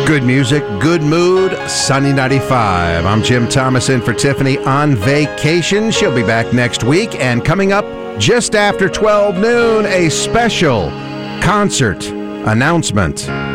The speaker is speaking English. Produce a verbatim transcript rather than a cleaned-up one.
Good music, good mood, Sunny ninety-five. I'm Jim Thomas in for Tiffany on vacation. She'll be back next week. And coming up just after twelve noon, a special concert announcement.